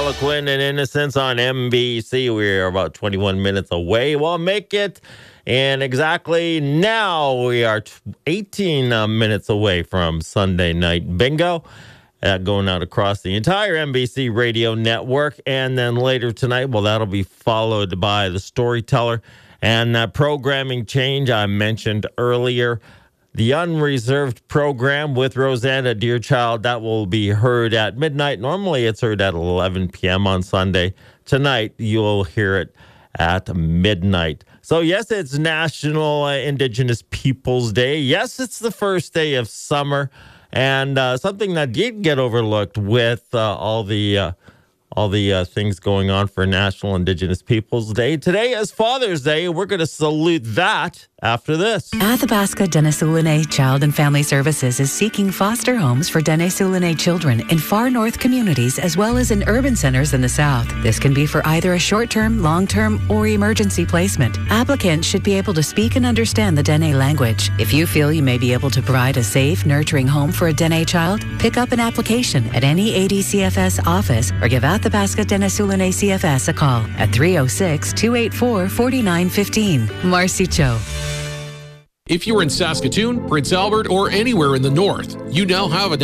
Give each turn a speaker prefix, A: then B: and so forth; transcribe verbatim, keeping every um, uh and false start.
A: Harlequin and Innocence on M B C. We're about twenty-one minutes away. We'll make it. And exactly now we are eighteen uh, minutes away from Sunday Night Bingo. Uh, going out across the entire N B C radio network. And then later tonight, well, that'll be followed by The Storyteller and that programming change I mentioned earlier. The Unreserved program with Rosanna Deerchild, that will be heard at midnight. Normally it's heard at eleven p.m. on Sunday. Tonight, you'll hear it at midnight. So, yes, it's National uh, Indigenous Peoples Day. Yes, it's the first day of summer. And uh, something that did get overlooked with uh, all the uh, all the uh, things going on for National Indigenous Peoples Day. Today is Father's Day. We're going to salute that after this.
B: Athabasca Dene Sulene Child and Family Services is seeking foster homes for Dene Sulene children in far north communities as well as in urban centers in the south. This can be for either a short-term, long-term, or emergency placement. Applicants should be able to speak and understand the Dene language. If you feel you may be able to provide a safe, nurturing home for a Dene child, pick up an application at any A D C F S office or give Athabasca Dene Sulene C F S a call at three oh six, two eight four, four nine one five. Marcy Cho.
C: If you're in Saskatoon, Prince Albert, or anywhere in the north, you now have a